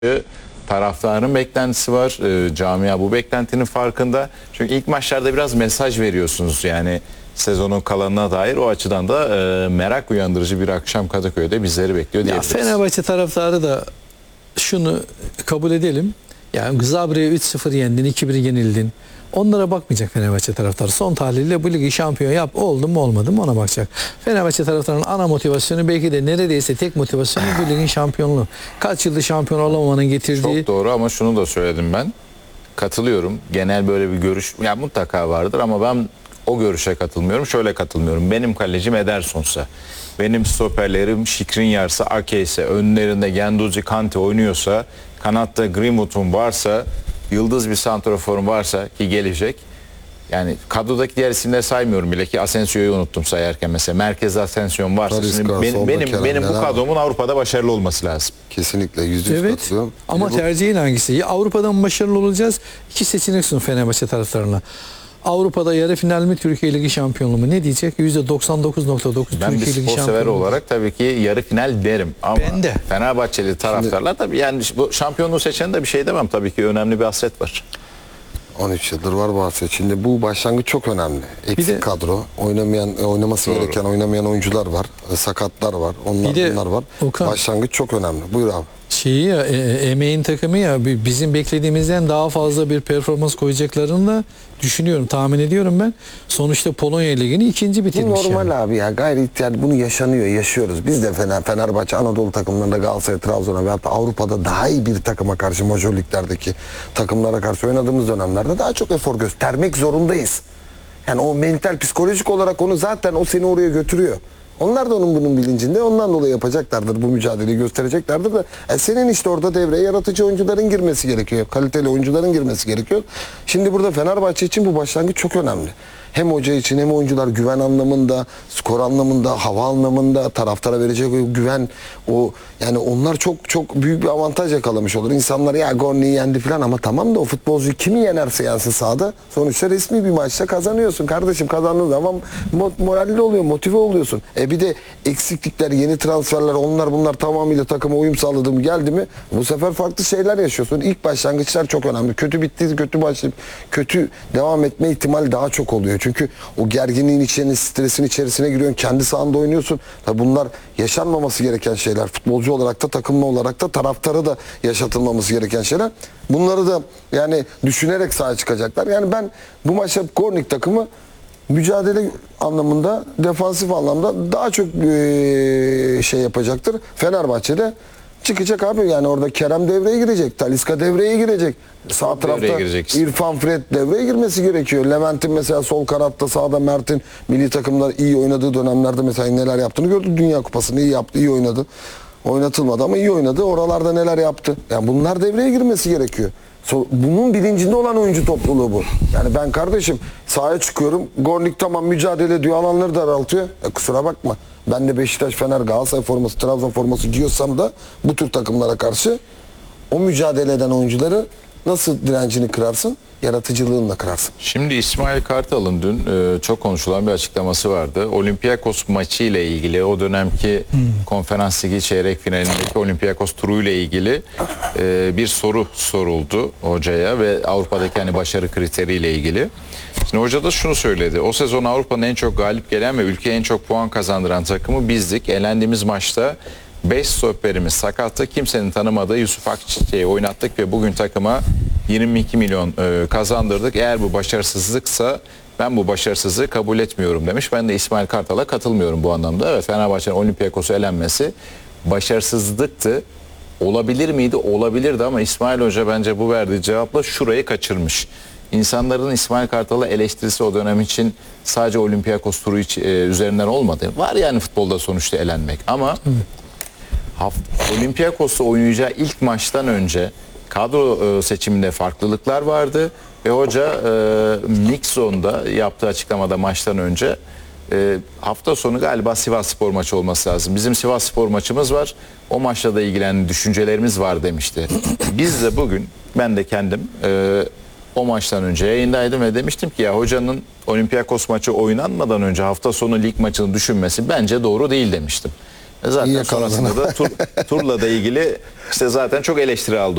Taraftarın beklentisi var. Camia bu beklentinin farkında. Çünkü ilk maçlarda biraz mesaj veriyorsunuz. Yani sezonun kalanına dair o açıdan da merak uyandırıcı bir akşam Kadıköy'de bizleri bekliyor diyebiliriz. Fenerbahçe taraftarı da şunu kabul edelim. Yani Zabre'ye 3-0 yendin, 2-1 yenildin. Onlara bakmayacak Fenerbahçe taraftarı. Son tahlilde bu ligi şampiyon yap, oldu mu olmadı mı ona bakacak. Fenerbahçe taraftarının ana motivasyonu belki de neredeyse tek motivasyonu bu ligin şampiyonluğu. Kaç yıldır şampiyon olamamanın getirdiği... Çok doğru ama şunu da söyledim ben. Katılıyorum. Genel böyle bir görüş yani mutlaka vardır ama ben o görüşe katılmıyorum. Şöyle katılmıyorum. Benim kalecim Ederson'sa, benim stoperlerim Skriniar'sa, Ake'se, önlerinde Guendouzi, Kante oynuyorsa, kanatta Greenwood'un varsa, yıldız bir santraforun varsa ki gelecek. Yani kadrodaki diğer isimleri saymıyorum bile ki Asensio'yu unuttum sayarken mesela. Merkezde Asensio varsa benim bu kadromun Avrupa'da başarılı olması lazım. Kesinlikle %100 evet, katılıyorum. ama tercihin hangisi? Ya Avrupa'dan mı başarılı olacağız? İki seçenek sun Fenerbahçe taraftarına. Avrupa'da yarı final mi, Türkiye Ligi şampiyonluğu mu? Ne diyecek? %99.9 ben Türkiye Ligi bir spor sever olarak tabii ki yarı final derim. Ama ben de. Fenerbahçeli taraftarlar tabii yani bu şampiyonluğu seçen de bir şey demem. Tabii ki önemli bir hasret var. 13 yıldır var bahset. Şimdi bu başlangıç çok önemli. Eksik kadro, oynaması gereken oynamayan oyuncular var, sakatlar var, bunlar var. Okan, başlangıç çok önemli. Buyur abi. Emeğin takımı ya bizim beklediğimizden daha fazla bir performans koyacaklarını da düşünüyorum, tahmin ediyorum ben. Sonuçta Polonya Ligi'ni ikinci bitirmiş. Bu normal yani. abi ya, gayri ihtiyar, bunu yaşıyoruz. Biz de Fenerbahçe Anadolu takımlarında, Galatasaray, Trabzon'a ve hatta Avrupa'da daha iyi bir takıma karşı, major liglerdeki takımlara karşı oynadığımız dönemlerde daha çok efor göstermek zorundayız. Yani o mental, psikolojik olarak onu zaten o seni oraya götürüyor. Onlar da bunun bilincinde. Ondan dolayı yapacaklardır. Bu mücadeleyi göstereceklerdir de senin işte orada devreye yaratıcı oyuncuların girmesi gerekiyor. Kaliteli oyuncuların girmesi gerekiyor. Şimdi burada Fenerbahçe için bu başlangıç çok önemli. Hem hoca için hem oyuncular güven anlamında, skor anlamında, hava anlamında, taraftara verecek o güven, yani onlar çok büyük bir avantaj yakalamış olur. İnsanlar ya Gorni'yi yendi falan ama tamam da o futbolcuyu kimi yenerse yensin sahada sonuçta resmi bir maçta kazanıyorsun kardeşim. Kazandığın zaman moralli oluyor, motive oluyorsun. Bir de eksiklikler, yeni transferler, bunlar tamamıyla takıma uyum sağladı mı, geldi mi bu sefer farklı şeyler yaşıyorsun. İlk başlangıçlar çok önemli. Kötü bitti, kötü başlayıp kötü devam etme ihtimali daha çok oluyor. Çünkü o gerginliğin içine, stresin içerisine giriyorsun. Kendi sahanda oynuyorsun. Tabii bunlar yaşanmaması gereken şeyler. Futbolcu olarak da, takımlı olarak da, taraftarı da yaşatılmaması gereken şeyler. Bunları da yani düşünerek sahaya çıkacaklar. Yani ben bu maçta Gornik takımı mücadele anlamında, defansif anlamda daha çok şey yapacaktır. Fenerbahçe'de çıkacak abi, yani orada Kerem devreye girecek, Talisca devreye girecek. Sağ tarafta İrfan, Fred devreye girmesi gerekiyor. Levent'in mesela sol kanatta, sağda Mert'in milli takımlar iyi oynadığı dönemlerde mesela neler yaptığını gördük. Dünya Kupası'nı iyi yaptı, iyi oynadı. Oynatılmadı ama iyi oynadı. Oralarda neler yaptı. Yani bunlar devreye girmesi gerekiyor. Bunun bilincinde olan oyuncu topluluğu bu. Yani ben kardeşim sahaya çıkıyorum. Gornik tamam mücadele ediyor, alanları daraltıyor. Kusura bakma. Ben de Beşiktaş, Fener, Galatasaray forması, Trabzon forması giyiyorsam da bu tür takımlara karşı o mücadele eden oyuncuları nasıl direncini kırarsın? Yaratıcılığınla kırarsın. Şimdi İsmail Kartal'ın dün çok konuşulan bir açıklaması vardı. Olympiakos maçı ile ilgili, o dönemki Konferans Ligi çeyrek finalindeki Olympiakos turu ile ilgili bir soru soruldu hocaya ve Avrupa'daki hani başarı kriteriyle ilgili. Şimdi hoca da şunu söyledi. O sezon Avrupa'nın en çok galip gelen ve ülkeye en çok puan kazandıran takımı bizdik. Elendiğimiz maçta 5 stoperimiz sakattı. Kimsenin tanımadığı Yusuf Akçiçek'i oynattık ve bugün takıma 22 milyon kazandırdık. Eğer bu başarısızlıksa ben bu başarısızlığı kabul etmiyorum demiş. Ben de İsmail Kartal'a katılmıyorum bu anlamda. Evet, Fenerbahçe'nin Olympiakos'u elenmesi başarısızlıktı. Olabilir miydi? Olabilirdi ama İsmail Hoca bence bu verdiği cevapla şurayı kaçırmış. İnsanların İsmail Kartal'a eleştirisi o dönem için sadece Olympiakos turu üzerinden olmadı. Var yani futbolda sonuçta elenmek ama Olympiakos'ta oynayacağı ilk maçtan önce kadro seçiminde farklılıklar vardı ve hoca Mixon'da yaptığı açıklamada maçtan önce hafta sonu galiba Sivasspor maçı olması lazım. Bizim Sivasspor maçımız var. O maçla da ilgilenen düşüncelerimiz var demişti. Biz de bugün, ben de kendim o maçtan önce yayındaydım ve demiştim ki ya hocanın Olympiakos maçı oynanmadan önce hafta sonu lig maçını düşünmesi bence doğru değil demiştim. İyi Zaten yakaladın. sonrasında da turla da ilgili işte zaten çok eleştiri aldı